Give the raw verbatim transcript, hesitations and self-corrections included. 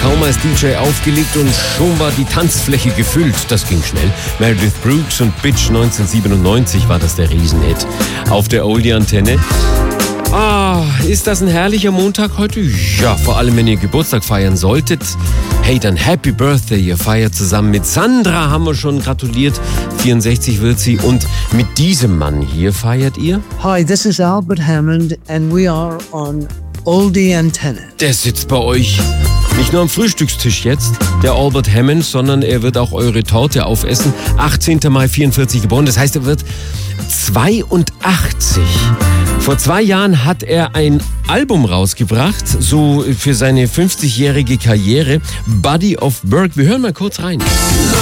kaum als D J aufgelegt und schon war die Tanzfläche gefüllt. Das ging schnell. Meredith Brooks und Bitch neunzehnhundertsiebenundneunzig war das der Riesenhit. Auf der Oldie-Antenne. Ah, ist das ein herrlicher Montag heute? Ja, vor allem wenn ihr Geburtstag feiern solltet. Hey, dann Happy Birthday, ihr feiert zusammen mit Sandra, haben wir schon gratuliert. vierundsechzig wird sie und mit diesem Mann hier feiert ihr? Hi, this is Albert Hammond and we are on Oldie Antenne. Der sitzt bei euch nicht nur am Frühstückstisch jetzt, der Albert Hammond, sondern er wird auch eure Torte aufessen. achtzehnten Mai vierundvierzig geboren, das heißt, er wird zweiundachtzig. Vor zwei Jahren hat er ein Album rausgebracht, so für seine fünfzigjährige Karriere, Buddy of Burke. Wir hören mal kurz rein.